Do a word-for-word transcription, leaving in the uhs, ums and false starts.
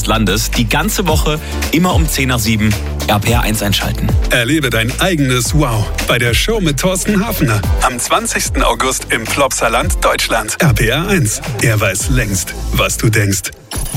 Landes. Die ganze Woche immer um zehn nach sieben R P R eins einschalten. Erlebe dein eigenes Wow bei der Show mit Thorsten Hafner. Am zwanzigsten August im Flopsaland, Deutschland. R P R eins. Er weiß längst, was du denkst.